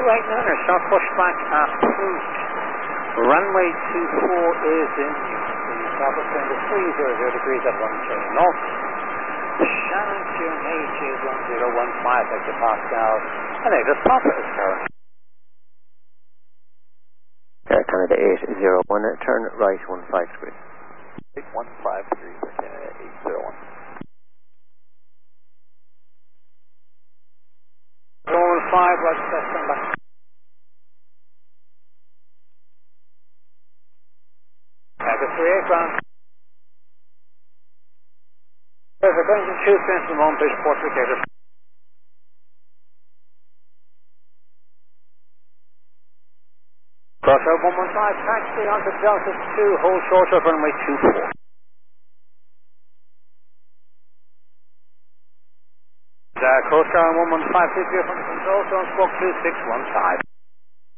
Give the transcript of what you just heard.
right now, they're start push back approved. Runway 24 is in use. The top is going to 300 degrees at 1 north. Shannon to AJ 1015 hectopascal. And Aegis Papa is current. Canada 801, turn right 153. 153 for Canada 801. 115, right, stand back. Aegis 38 ground. Perfect, engine 2, Central Mountain, Port Decatur. Crossover 115, taxi onto Delta 2, hold short of runway 24. Coast Guard 115, 50 from control zone, squawk 2615.